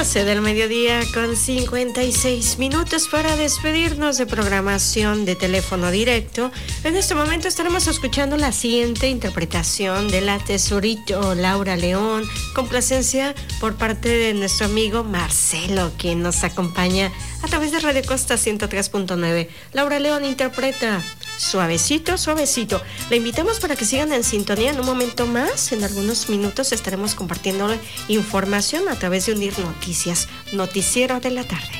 12 del mediodía con 56 minutos para despedirnos de programación de teléfono directo. En este momento estaremos escuchando la siguiente interpretación de La Tesorito Laura León, complacencia por parte de nuestro amigo Marcelo, quien nos acompaña a través de Radio Costa 103.9. Laura León interpreta Suavecito, Suavecito. Le invitamos para que sigan en sintonía. En un momento más, en algunos minutos, estaremos compartiendo información a través de Unir Noticias, Noticiero de la Tarde.